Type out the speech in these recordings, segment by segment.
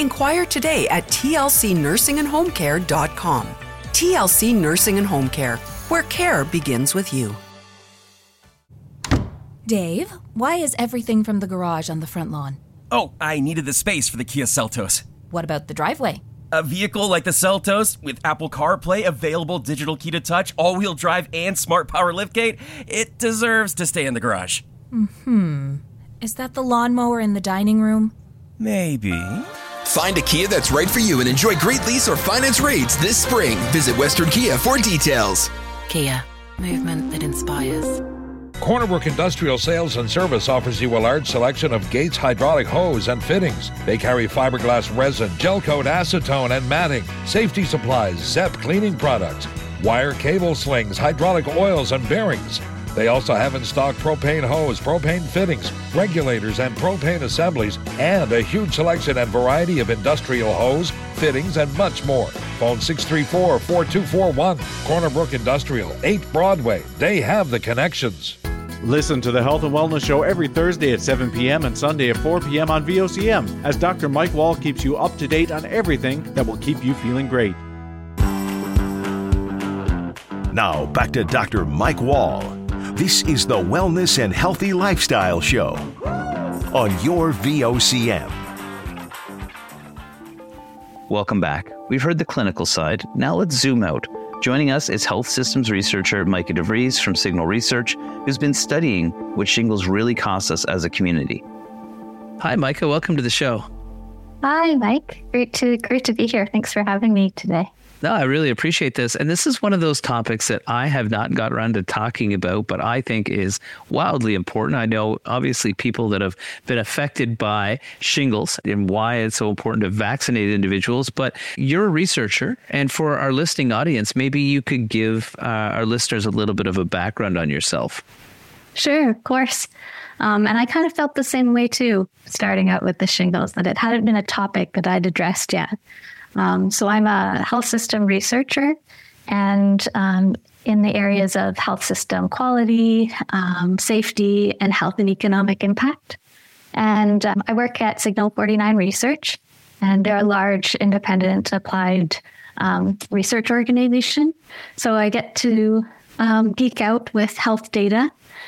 Inquire today at tlcnursingandhomecare.com. TLC Nursing and Home Care, where care begins with you. Dave, why is everything from the garage on the front lawn? Oh, I needed the space for the Kia Seltos. What about the driveway? A vehicle like the Seltos with Apple CarPlay, available digital key to touch, all-wheel drive, and smart power liftgate, it deserves to stay in the garage. Is that the lawnmower in the dining room? Maybe. Find a Kia that's right for you and enjoy great lease or finance rates this spring. Visit Western Kia for details. Kia, movement that inspires. Cornerbrook Industrial Sales and Service offers you a large selection of Gates hydraulic hose and fittings. They carry fiberglass resin, gel coat, acetone, and matting, safety supplies, ZEP cleaning products, wire cable slings, hydraulic oils, and bearings. They also have in stock propane hose, propane fittings, regulators, and propane assemblies, and a huge selection and variety of industrial hose, fittings, and much more. Phone 634-4241. Cornerbrook Industrial, 8 Broadway. They have the connections. Listen to the Health and Wellness Show every Thursday at 7 p.m. and Sunday at 4 p.m. on VOCM as Dr. Mike Wall keeps you up to date on everything that will keep you feeling great. Now, back to Dr. Mike Wall. This is the Wellness and Healthy Lifestyle Show on your VOCM. Welcome back. We've heard the clinical side. Now let's zoom out. Joining us is health systems researcher Micah DeVries from Signal Research, who's been studying what shingles really cost us as a community. Hi, Micah. Welcome to the show. Hi, Mike. Great to be here. Thanks for having me today. No, I really appreciate this. And this is one of those topics that I have not got around to talking about, but I think is wildly important. I know, obviously, people that have been affected by shingles and why it's so important to vaccinate individuals. But you're a researcher. And for our listening audience, maybe you could give our listeners a little bit of a background on yourself. Sure, of course. And I kind of felt the same way, too, starting out with the shingles, that it hadn't been a topic that I'd addressed yet. So I'm a health system researcher, and in the areas of health system quality, safety, and health and economic impact. And I work at Signal 49 Research, and they're a large independent applied research organization. So I get to geek out with health data,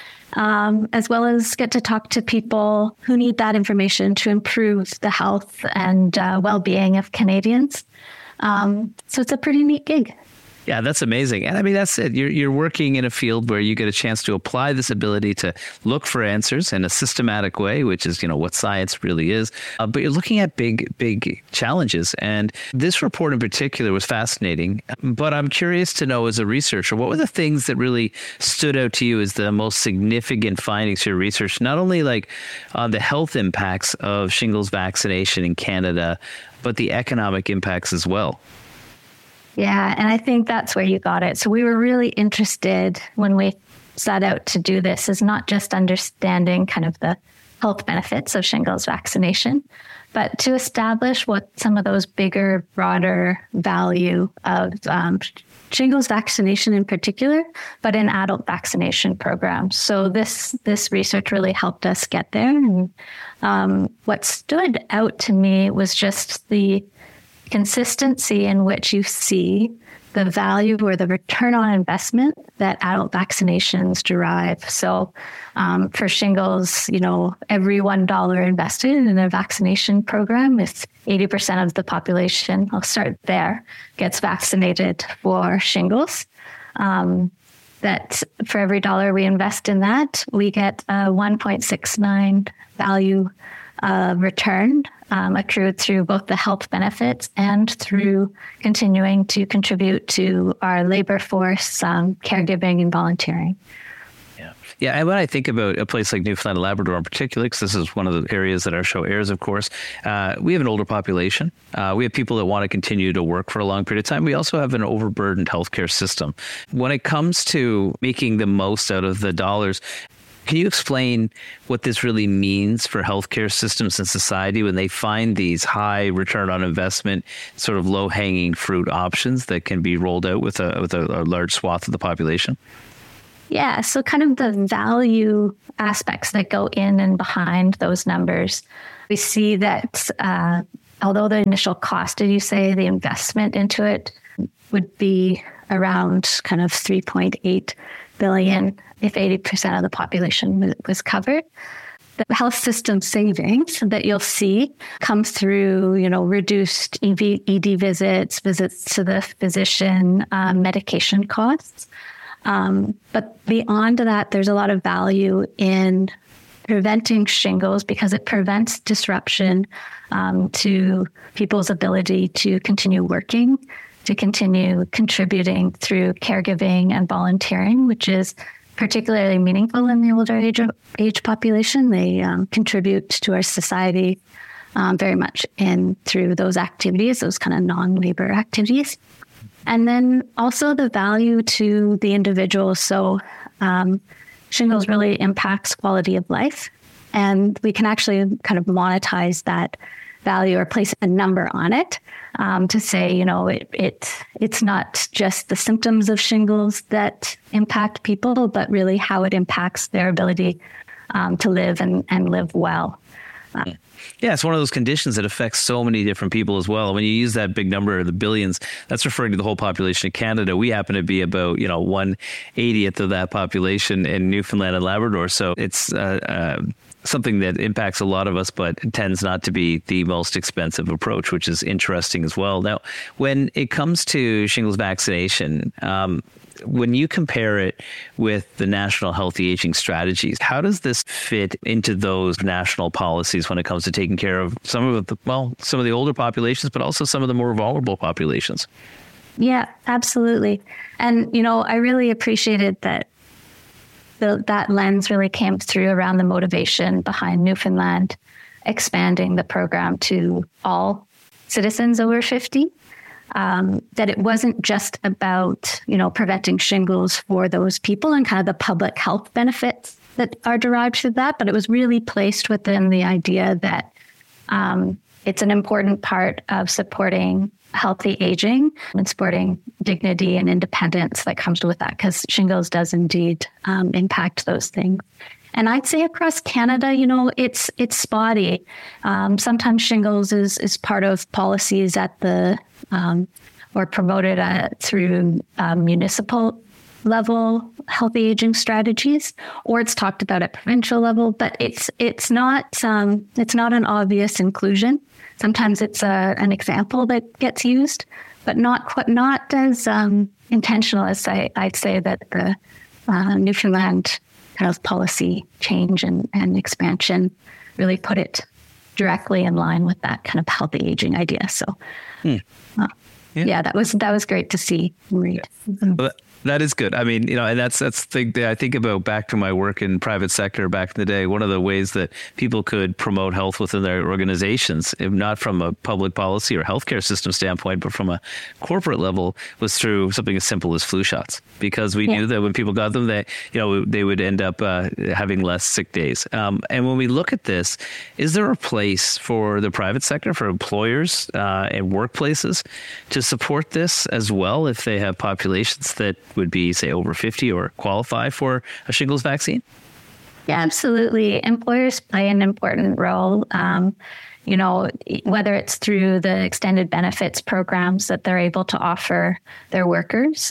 as well as get to talk to people who need that information to improve the health and well-being of Canadians. So it's a pretty neat gig. Yeah, that's amazing. And I mean, that's it. You're working in a field where you get a chance to apply this ability to look for answers in a systematic way, which is, what science really is. But you're looking at big challenges. And this report in particular was fascinating. But I'm curious to know, as a researcher, what were the things that really stood out to you as the most significant findings to your research, not only like the health impacts of shingles vaccination in Canada, but the economic impacts as well? Yeah, and I think that's where you got it. So we were really interested when we set out to do this, is not just understanding kind of the health benefits of shingles vaccination, but to establish what some of those bigger, broader value of shingles vaccination in particular, but in adult vaccination programs. So this research really helped us get there. And what stood out to me was just the consistency in which you see the value or the return on investment that adult vaccinations derive. So for shingles, every $1 invested in a vaccination program, if 80% of the population, I'll start there, gets vaccinated for shingles, that for every dollar we invest in that, we get a 1.69 value return accrued through both the health benefits and through continuing to contribute to our labor force, caregiving, and volunteering. Yeah, and when I think about a place like Newfoundland and Labrador in particular, because this is one of the areas that our show airs, of course, we have an older population. We have people that want to continue to work for a long period of time. We also have an overburdened healthcare system. When it comes to making the most out of the dollars, can you explain what this really means for healthcare systems and society when they find these high return on investment, sort of low-hanging fruit options that can be rolled out with a large swath of the population? Yeah, so kind of the value aspects that go in and behind those numbers. We see that although the initial cost, did you say the investment into it would be around kind of 3.8 billion if 80% of the population was covered? The health system savings that you'll see come through, reduced ED visits to the physician, medication costs. But beyond that, there's a lot of value in preventing shingles because it prevents disruption to people's ability to continue working, to continue contributing through caregiving and volunteering, which is particularly meaningful in the older age population. They contribute to our society very much through those activities, those kind of non-labor activities. And then also the value to the individual. So shingles really impacts quality of life, and we can actually kind of monetize that value or place a number on it to say, it's not just the symptoms of shingles that impact people, but really how it impacts their ability to live and live well. Yeah, it's one of those conditions that affects so many different people as well. When you use that big number, the billions, that's referring to the whole population of Canada. We happen to be about, 1/80th of that population in Newfoundland and Labrador. So it's something that impacts a lot of us, but it tends not to be the most expensive approach, which is interesting as well. Now, when it comes to shingles vaccination, when you compare it with the National Healthy Aging Strategies, how does this fit into those national policies when it comes to taking care of some of the older populations, but also some of the more vulnerable populations? Yeah, absolutely. And, I really appreciated that that lens really came through around the motivation behind Newfoundland expanding the program to all citizens over 50. That it wasn't just about, preventing shingles for those people and kind of the public health benefits that are derived through that, but it was really placed within the idea that it's an important part of supporting healthy aging and supporting dignity and independence that comes with that, because shingles does indeed impact those things. And I'd say across Canada, it's spotty. Sometimes shingles is part of policies at the or promoted through municipal level healthy aging strategies, or it's talked about at provincial level. But it's not an obvious inclusion. Sometimes it's an example that gets used, but not as intentional as I'd say that the Newfoundland kind of policy change and expansion really put it directly in line with that kind of healthy aging idea. So, yeah, that was great to see and read. Yeah. Well, that is good. I mean, and that's the thing that I think about back to my work in private sector back in the day. One of the ways that people could promote health within their organizations, if not from a public policy or healthcare system standpoint, but from a corporate level, was through something as simple as flu shots. Because we knew that when people got them, they would end up having less sick days. And when we look at this, is there a place for the private sector, for employers and workplaces to support this as well if they have populations that would be, say, over 50 or qualify for a shingles vaccine? Yeah, absolutely. Employers play an important role. Whether it's through the extended benefits programs that they're able to offer their workers,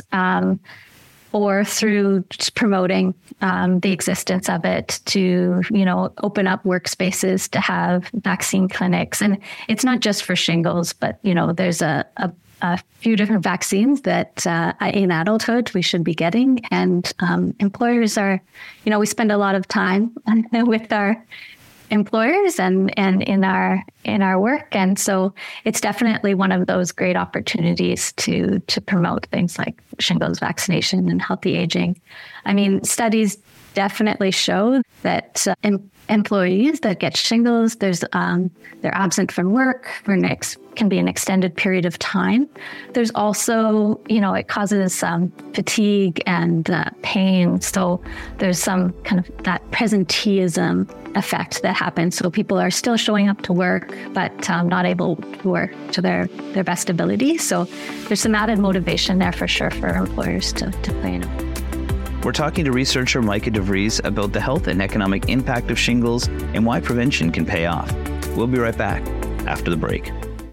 or through just promoting the existence of it to, open up workspaces to have vaccine clinics. And it's not just for shingles, but, there's a few different vaccines that in adulthood we should be getting. And employers are, we spend a lot of time with our employers and in our work. And so it's definitely one of those great opportunities to promote things like shingles vaccination and healthy aging. I mean, studies definitely show that employees that get shingles, they're absent from work can be an extended period of time. There's also, it causes fatigue and pain. So there's some kind of that presenteeism effect that happens. So people are still showing up to work, but not able to work to their best ability. So there's some added motivation there for sure for employers to play in it. We're talking to researcher Micah DeVries about the health and economic impact of shingles and why prevention can pay off. We'll be right back after the break.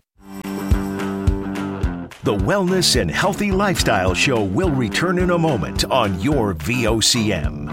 The Wellness and Healthy Lifestyle Show will return in a moment on your VOCM.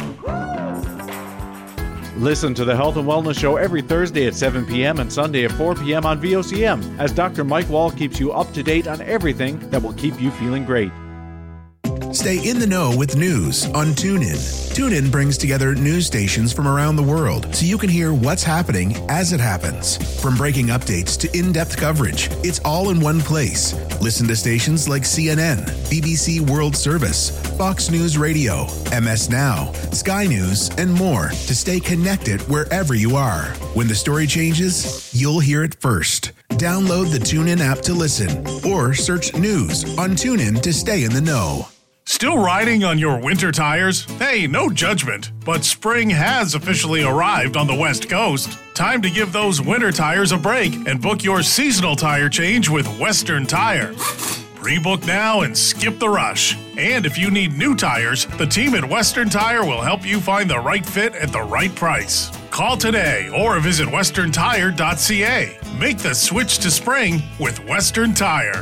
Listen to the Health and Wellness Show every Thursday at 7 p.m. and Sunday at 4 p.m. on VOCM as Dr. Mike Wall keeps you up to date on everything that will keep you feeling great. Stay in the know with news on TuneIn. TuneIn brings together news stations from around the world so you can hear what's happening as it happens. From breaking updates to in-depth coverage, it's all in one place. Listen to stations like CNN, BBC World Service, Fox News Radio, MS Now, Sky News, and more to stay connected wherever you are. When the story changes, you'll hear it first. Download the TuneIn app to listen or search news on TuneIn to stay in the know. Still riding on your winter tires? Hey, no judgment, but spring has officially arrived on the West Coast. Time to give those winter tires a break and book your seasonal tire change with Western Tire. Pre-book now and skip the rush. And if you need new tires, the team at Western Tire will help you find the right fit at the right price. Call today or visit westerntire.ca. Make the switch to spring with Western Tire.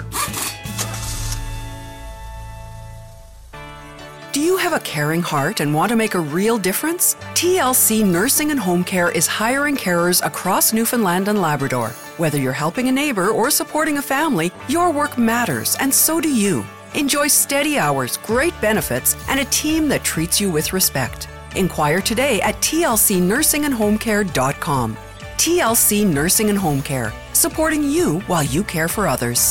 Do you have a caring heart and want to make a real difference? TLC Nursing and Home Care is hiring carers across Newfoundland and Labrador. Whether you're helping a neighbor or supporting a family, your work matters, and so do you. Enjoy steady hours, great benefits, and a team that treats you with respect. Inquire today at tlcnursingandhomecare.com. TLC Nursing and Home Care, supporting you while you care for others.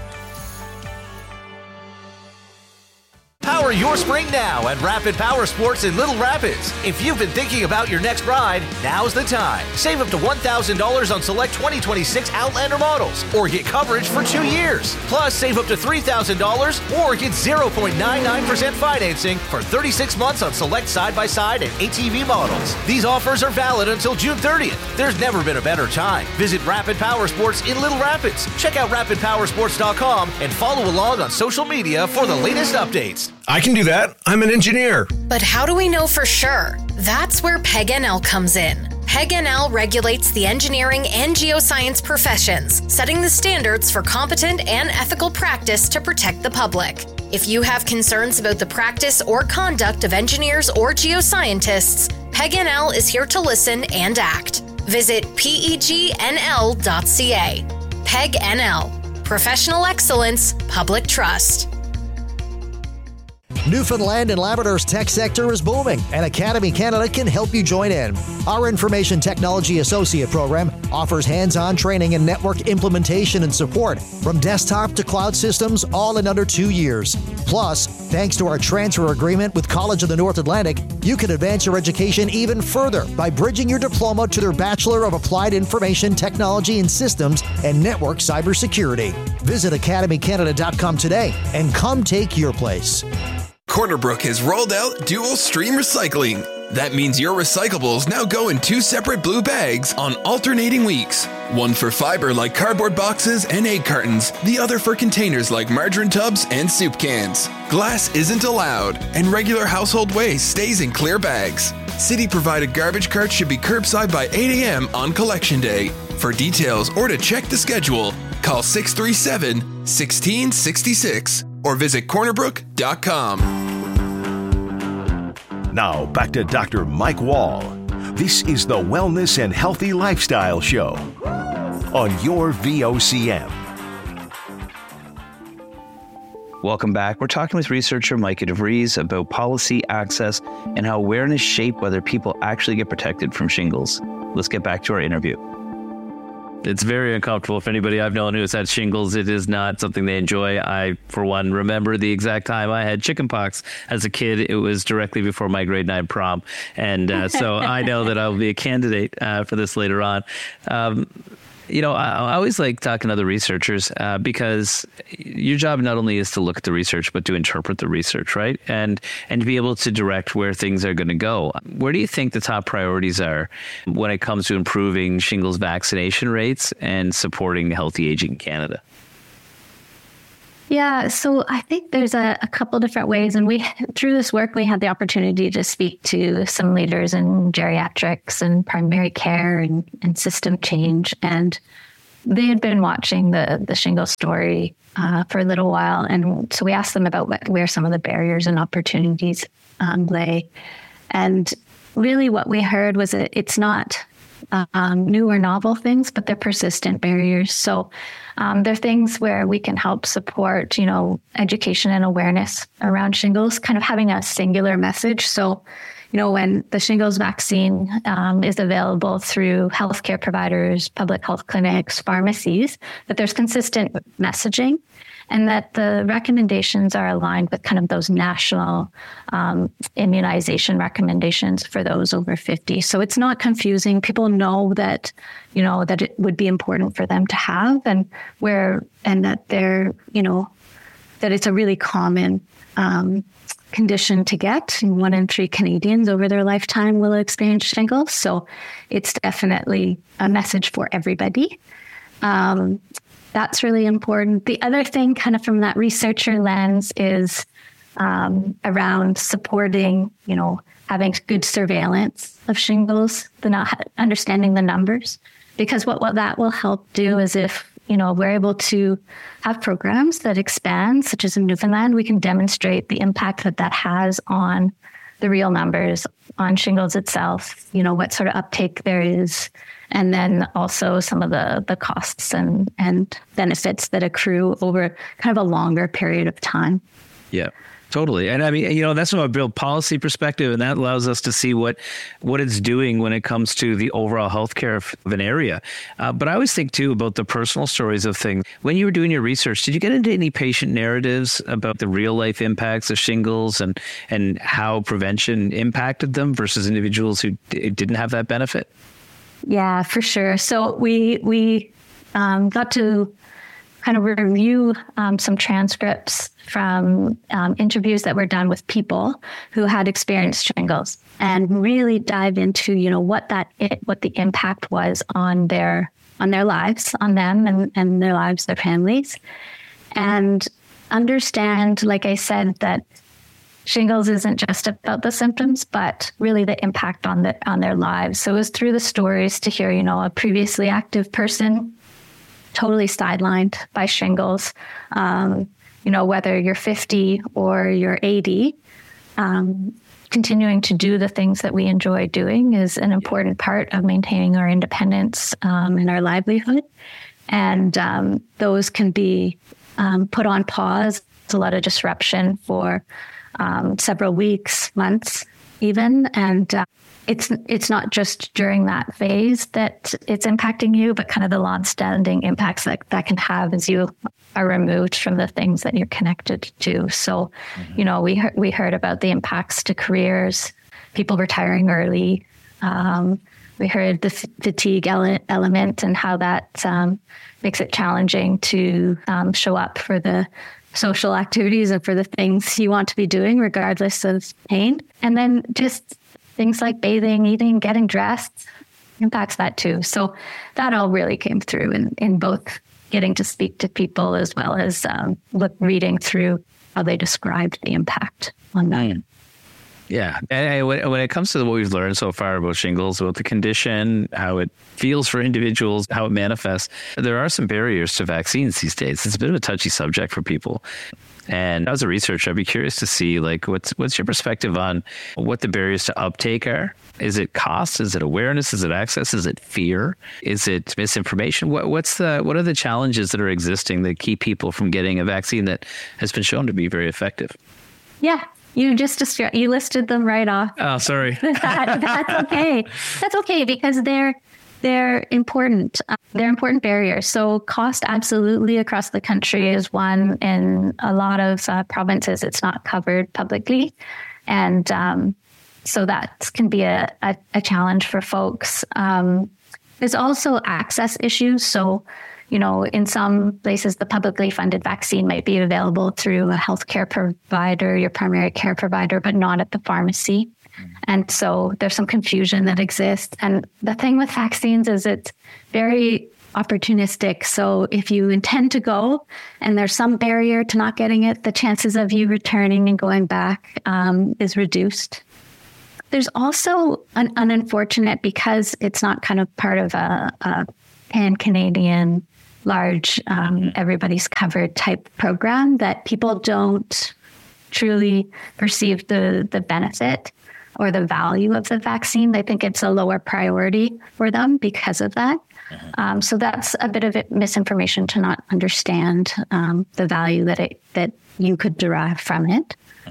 Power your spring now at Rapid Power Sports in Little Rapids. If you've been thinking about your next ride, now's the time. Save up to $1,000 on select 2026 Outlander models or get coverage for 2 years. Plus, save up to $3,000 or get 0.99% financing for 36 months on select side-by-side and ATV models. These offers are valid until June 30th. There's never been a better time. Visit Rapid Power Sports in Little Rapids. Check out rapidpowersports.com and follow along on social media for the latest updates. I can do that. I'm an engineer. But how do we know for sure? That's where PEG-NL comes in. PEG-NL regulates the engineering and geoscience professions, setting the standards for competent and ethical practice to protect the public. If you have concerns about the practice or conduct of engineers or geoscientists, PEG-NL is here to listen and act. Visit pegnl.ca. PEG-NL. Professional excellence, public trust. Newfoundland and Labrador's tech sector is booming, and Academy Canada can help you join in. Our Information Technology Associate program offers hands-on training in network implementation and support, from desktop to cloud systems, all in under 2 years. Plus, thanks to our transfer agreement with College of the North Atlantic, you can advance your education even further by bridging your diploma to their Bachelor of Applied Information Technology and Systems and Network Cybersecurity. Visit academycanada.com today and come take your place. Corner Brook has rolled out dual stream recycling. That means your recyclables now go in 2 separate blue bags on alternating weeks. One for fiber like cardboard boxes and egg cartons, the other for containers like margarine tubs and soup cans. Glass isn't allowed, and regular household waste stays in clear bags. City-provided garbage carts should be curbside by 8 a.m. on Collection Day. For details or to check the schedule, call 637-1666 or visit cornerbrook.com. Now, back to Dr. Mike Wall. This is the Wellness and Healthy Lifestyle Show on your VOCM. Welcome back. We're talking with researcher Micah DeVries about policy, access, and how awareness shape whether people actually get protected from shingles. Let's get back to our interview. It's very uncomfortable. If anybody I've known who has had shingles, it is not something they enjoy. I, for one, remember the exact time I had chickenpox as a kid. It was directly before my grade 9 prom. And so I know that I'll be a candidate for this later on. You know, I always like talking to other researchers because your job not only is to look at the research, but to interpret the research, right? And to be able to direct where things are going to go. Where do you think the top priorities are when it comes to improving shingles vaccination rates and supporting healthy aging in Canada? Yeah, so I think there's a couple different ways. And through this work, we had the opportunity to speak to some leaders in geriatrics and primary care and system change. And they had been watching the shingles story for a little while. And so we asked them about where some of the barriers and opportunities lay. And really what we heard was that it's not new or novel things, but they're persistent barriers. So they're things where we can help support, education and awareness around shingles, kind of having a singular message. So, when the shingles vaccine is available through healthcare providers, public health clinics, pharmacies, that there's consistent messaging and that the recommendations are aligned with kind of those national immunization recommendations for those over 50. So it's not confusing. People know that, that it would be important for them to have and that they're, that it's a really common condition to get. 1 in 3 Canadians over their lifetime will experience shingles. So it's definitely a message for everybody. That's really important. The other thing kind of from that researcher lens is around supporting, having good surveillance of shingles, understanding the numbers, because what that will help do is if, we're able to have programs that expand, such as in Newfoundland, we can demonstrate the impact that has on the real numbers, on shingles itself, what sort of uptake there is, and then also some of the costs and benefits that accrue over kind of a longer period of time. Yeah. Totally. And I mean, that's from a real policy perspective, and that allows us to see what it's doing when it comes to the overall healthcare of an area. But I always think, too, about the personal stories of things. When you were doing your research, did you get into any patient narratives about the real life impacts of shingles and how prevention impacted them versus individuals who didn't have that benefit? Yeah, for sure. So we got to kind of review some transcripts from interviews that were done with people who had experienced shingles and really dive into, what the impact was on their lives, on them and their lives, their families, and understand, like I said, that shingles isn't just about the symptoms, but really the impact on their lives. So it was through the stories to hear, a previously active person totally sidelined by shingles, whether you're 50 or you're 80, continuing to do the things that we enjoy doing is an important part of maintaining our independence and our livelihood. And those can be put on pause. It's a lot of disruption for several weeks, months even. And it's not just during that phase that it's impacting you, but kind of the long-standing impacts that can have as you are removed from the things that you're connected to. So, we heard about the impacts to careers, people retiring early. We heard the fatigue element and how that makes it challenging to show up for the social activities and for the things you want to be doing, regardless of pain. And then just things like bathing, eating, getting dressed impacts that too. So that all really came through in both getting to speak to people as well as reading through how they described the impact on that. Yeah. And when it comes to what we've learned so far about shingles, about the condition, how it feels for individuals, how it manifests, there are some barriers to vaccines these days. It's a bit of a touchy subject for people. And as a researcher, I'd be curious to see, what's your perspective on what the barriers to uptake are? Is it cost? Is it awareness? Is it access? Is it fear? Is it misinformation? What are the challenges that are existing that keep people from getting a vaccine that has been shown to be very effective? Yeah. You listed them right off. Oh, sorry. That's okay. That's okay because they're important. They're important barriers. So cost absolutely across the country is one. In a lot of provinces, it's not covered publicly. And so that can be a challenge for folks. There's also access issues. So, in some places, the publicly funded vaccine might be available through a healthcare provider, your primary care provider, but not at the pharmacy. And so there's some confusion that exists. And the thing with vaccines is it's very opportunistic. So if you intend to go and there's some barrier to not getting it, the chances of you returning and going back is reduced. There's also an unfortunate, because it's not kind of part of a pan-Canadian large, everybody's covered type program, that people don't truly perceive the benefit or the value of the vaccine. They think it's a lower priority for them because of that. So that's a bit of misinformation to not understand the value that you could derive from it.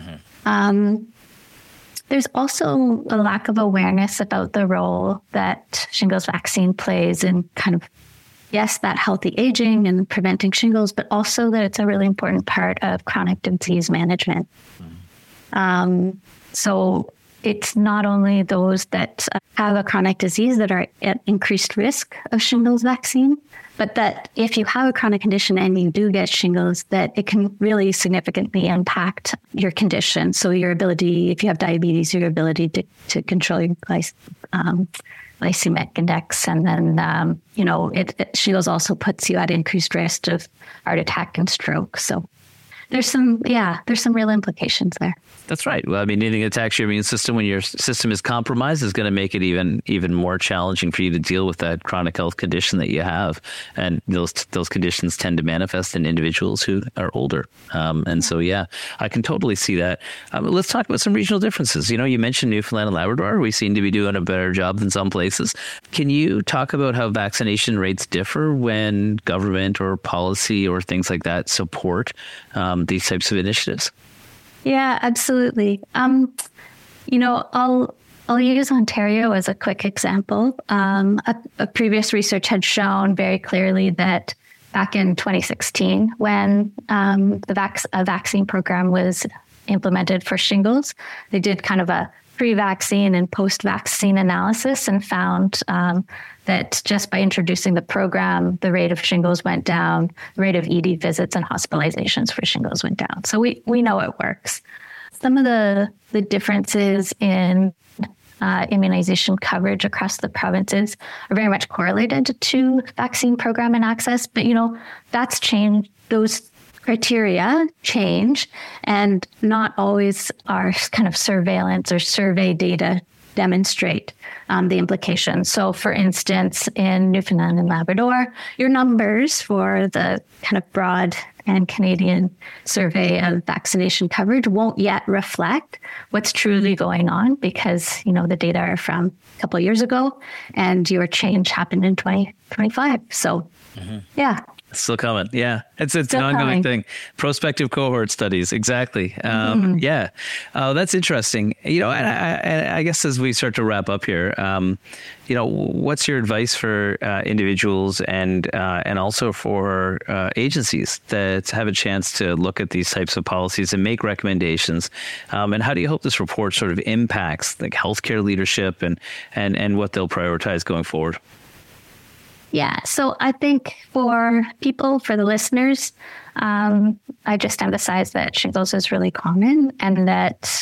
There's also a lack of awareness about the role that shingles vaccine plays in kind of, yes, that healthy aging and preventing shingles, but also that it's a really important part of chronic disease management. So it's not only those that have a chronic disease that are at increased risk of shingles vaccine, but that if you have a chronic condition and you do get shingles, that it can really significantly impact your condition. So your ability, if you have diabetes, your ability to control your glycemic index. And then, shingles also puts you at increased risk of heart attack and stroke. So there's some real implications there. That's right. Well, I mean, anything that attacks your immune system when your system is compromised is going to make it even more challenging for you to deal with that chronic health condition that you have. And those conditions tend to manifest in individuals who are older. And so, yeah, I can totally see that. Let's talk about some regional differences. You mentioned Newfoundland and Labrador. We seem to be doing a better job than some places. Can you talk about how vaccination rates differ when government or policy or things like that support these types of initiatives? Yeah, absolutely. I'll use Ontario as a quick example. A previous research had shown very clearly that back in 2016, when a vaccine program was implemented for shingles, they did kind of a pre-vaccine and post-vaccine analysis and found that just by introducing the program, the rate of shingles went down, the rate of ED visits and hospitalizations for shingles went down. So we know it works. Some of the differences in immunization coverage across the provinces are very much correlated to vaccine program and access, but that's changed. Those criteria change, and not always our kind of surveillance or survey data demonstrate the implications. So, for instance, in Newfoundland and Labrador, your numbers for the kind of broad and Canadian survey of vaccination coverage won't yet reflect what's truly going on because, the data are from a couple of years ago and your change happened in 2025. So, yeah. Still coming. Yeah. It's an ongoing thing. Prospective cohort studies. Exactly. Yeah. That's interesting. And I guess as we start to wrap up here, what's your advice for individuals and also for agencies that have a chance to look at these types of policies and make recommendations? And how do you hope this report sort of impacts like healthcare leadership and what they'll prioritize going forward? Yeah, so I think for the listeners, I just emphasize that shingles is really common and that,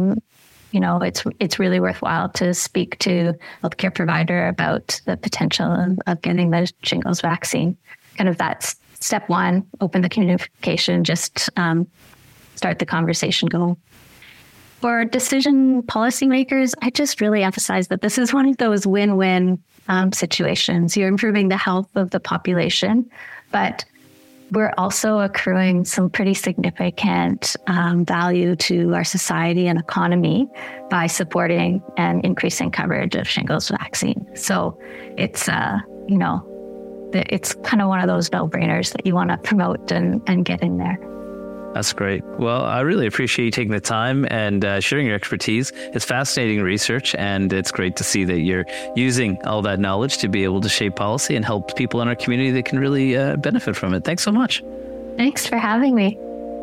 it's really worthwhile to speak to a healthcare provider about the potential of getting the shingles vaccine. Kind of that's step one, open the communication, just start the conversation going. For decision policymakers, I just really emphasize that this is one of those win-win situations. You're improving the health of the population, but we're also accruing some pretty significant value to our society and economy by supporting and increasing coverage of shingles vaccine. So it's, it's kind of one of those no-brainers that you want to promote and get in there. That's great. Well, I really appreciate you taking the time and sharing your expertise. It's fascinating research, and it's great to see that you're using all that knowledge to be able to shape policy and help people in our community that can really benefit from it. Thanks so much. Thanks for having me.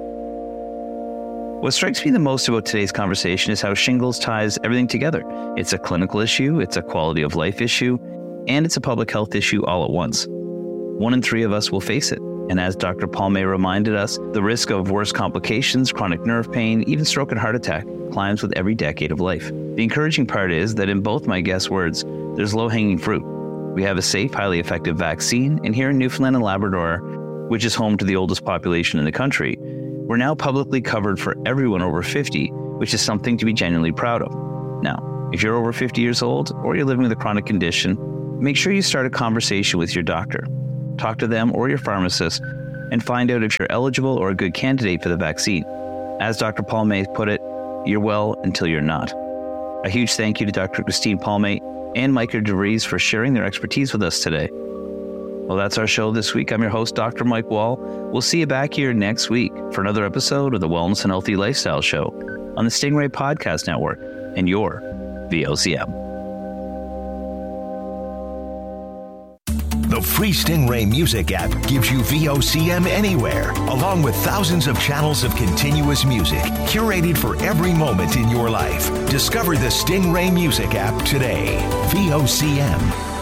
What strikes me the most about today's conversation is how shingles ties everything together. It's a clinical issue, it's a quality of life issue, and it's a public health issue all at once. 1 in 3 of us will face it. And as Dr. Palme reminded us, the risk of worse complications, chronic nerve pain, even stroke and heart attack climbs with every decade of life. The encouraging part is that in both my guests' words, there's low-hanging fruit. We have a safe, highly effective vaccine, and here in Newfoundland and Labrador, which is home to the oldest population in the country, we're now publicly covered for everyone over 50, which is something to be genuinely proud of. Now, if you're over 50 years old or you're living with a chronic condition, make sure you start a conversation with your doctor. talk to them or your pharmacist and find out if you're eligible or a good candidate for the vaccine. As Dr. Palme put it, you're well until you're not. A huge thank you to Dr. Christine Palme and Micah DeVries for sharing their expertise with us today. Well, that's our show this week. I'm your host, Dr. Mike Wall. We'll see you back here next week for another episode of the Wellness and Healthy Lifestyle Show on the Stingray Podcast Network and your VOCM. The free Stingray Music app gives you VOCM anywhere, along with thousands of channels of continuous music, curated for every moment in your life. Discover the Stingray Music app today. VOCM.